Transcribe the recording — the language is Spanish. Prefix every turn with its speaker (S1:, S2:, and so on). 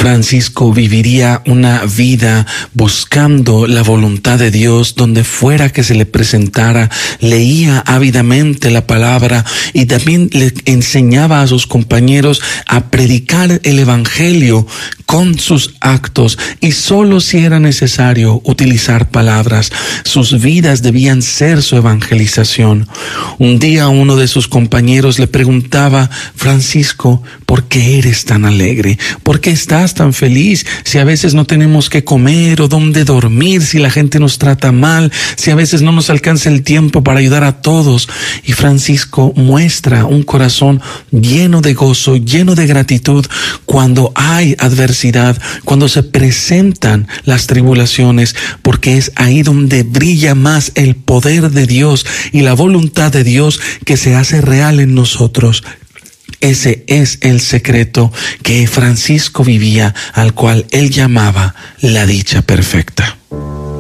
S1: Francisco viviría una vida buscando la voluntad de Dios donde fuera que se le presentara, leía ávidamente la palabra y también le enseñaba a sus compañeros a predicar el evangelio con sus actos y solo si era necesario utilizar palabras. Sus vidas debían ser su evangelización. Un día uno de sus compañeros le preguntaba: Francisco, ¿por qué eres tan alegre? ¿Por qué estás tan feliz? Si a veces no tenemos que comer o dónde dormir, si la gente nos trata mal, si a veces no nos alcanza el tiempo para ayudar a todos. Y Francisco muestra un corazón lleno de gozo, lleno de gratitud cuando hay adversidad, cuando se presentan las tribulaciones, porque es ahí donde brilla más el poder de Dios y la voluntad de Dios que se hace real en nosotros. Ese es el secreto que Francisco vivía, al cual él llamaba la dicha perfecta.